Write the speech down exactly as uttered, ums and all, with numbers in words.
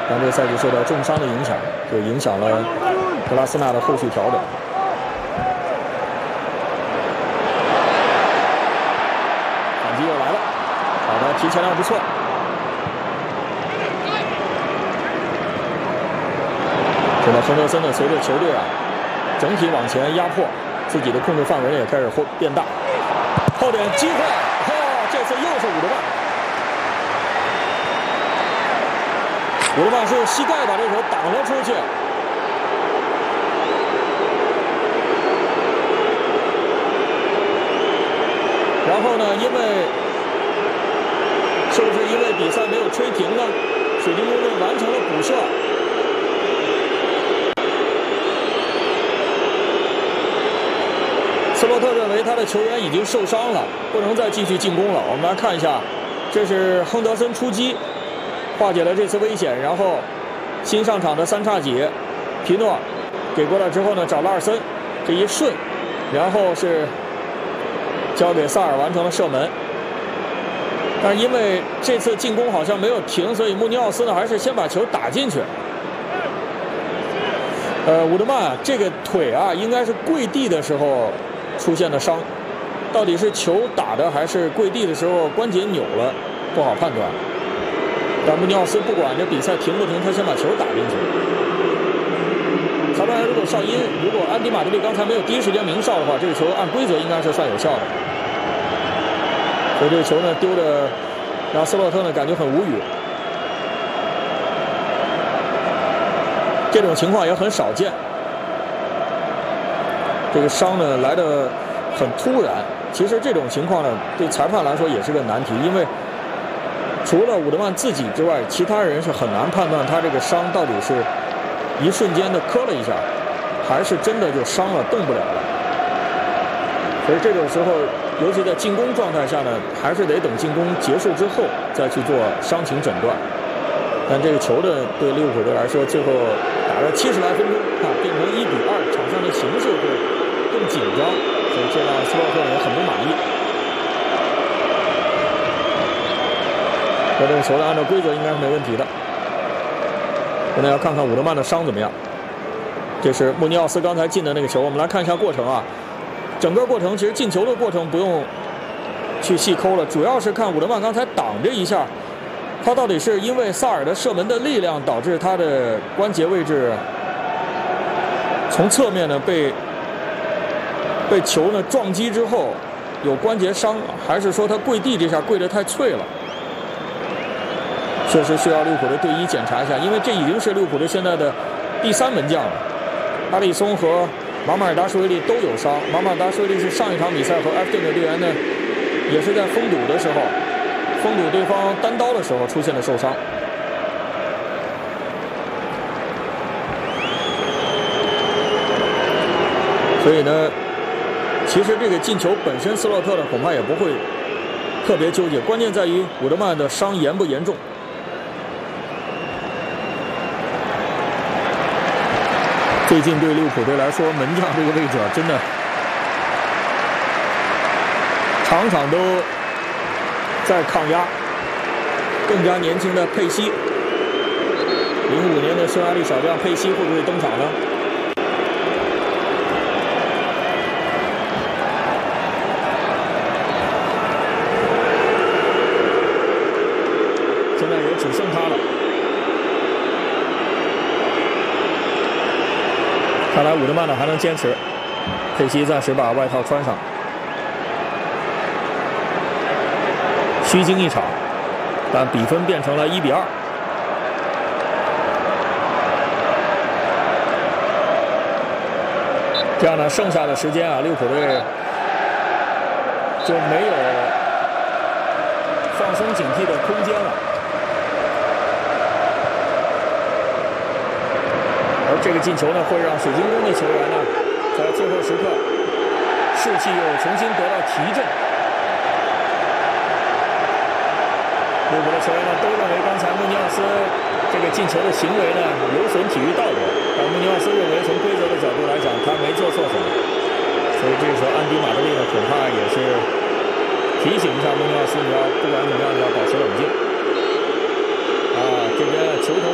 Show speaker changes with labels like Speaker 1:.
Speaker 1: 但这个赛季受到重伤的影响，就影响了格拉斯纳的后续调整。反击又来了，好的，提前量不错。这个亨德森呢，随着球队啊整体往前压迫，自己的控制范围也开始变大。后点机会，哦，这次又是伍德曼。伍德曼是用膝盖把这球挡了出去。然后呢，因为是不是因为比赛没有吹停呢？水晶宫队完成了补射。斯洛特认为他的球员已经受伤了，不能再继续进攻了。我们来看一下，这是亨德森出击，化解了这次危险。然后新上场的三叉戟皮诺给过来之后呢，找拉尔森这一顺，然后是交给萨尔完成了射门。但是因为这次进攻好像没有停，所以穆尼奥斯呢还是先把球打进去。呃，伍德曼这个腿啊，应该是跪地的时候出现的伤，到底是球打的还是跪地的时候关节扭了，不好判断。但穆尼奥斯不管这比赛停不停，他先把球打进去。裁判员如果哨音，如果安迪马德里刚才没有第一时间鸣哨的话，这个球按规则应该是算有效的。所以这个球呢丢的让斯洛特呢感觉很无语。这种情况也很少见。这个伤呢来得很突然，其实这种情况呢对裁判来说也是个难题，因为除了伍德曼自己之外，其他人是很难判断他这个伤到底是一瞬间的磕了一下，还是真的就伤了动不了了。所以这种时候，尤其在进攻状态下呢，还是得等进攻结束之后再去做伤情诊断。但这个球呢对利物浦队来说，最后打了七十来分钟啊，变成一比二，场上的形势会更紧张，所以这让斯洛特也很不满意。那这个球呢，按照规则应该是没问题的。现在要看看伍德曼的伤怎么样。这是穆尼奥斯刚才进的那个球，我们来看一下过程啊。整个过程其实进球的过程不用去细抠了，主要是看伍德曼刚才挡这一下，他到底是因为萨尔的射门的力量导致他的关节位置从侧面呢被被球呢撞击之后有关节伤，还是说他跪地这下跪得太脆了？确实需要利物浦的队医检查一下，因为这已经是利物浦队现在的第三门将了。阿里松和马马尔达什维利都有伤，马马尔达什维利是上一场比赛和埃弗顿的队员呢，也是在封堵的时候，封堵对方单刀的时候出现了受伤。所以呢，其实这个进球本身，斯洛特呢恐怕也不会特别纠结，关键在于伍德曼的伤严不严重。最近对利物浦队来说，门将这个位置啊，真的场场都在抗压。更加年轻的佩西，零五年的匈牙利小将佩西会不会登场呢？现在也只剩他了。看来伍德曼呢还能坚持，佩西暂时把外套穿上，虚惊一场，但比分变成了一比二。这样呢，剩下的时间啊，利物浦队就没有放松警惕的空间了。而这个进球呢，会让水晶宫的球员呢，在最后时刻士气又重新得到提振。利物浦的球员呢，都认为刚才穆尼奥斯这个进球的行为呢，有损体育道德。但穆尼奥斯认为，从规则的角度来讲，他没做错什么。所以这个时候，安迪马德里呢，恐怕也是提醒一下穆尼奥斯，你要不管怎么样，你要保持冷静。啊，这边球童。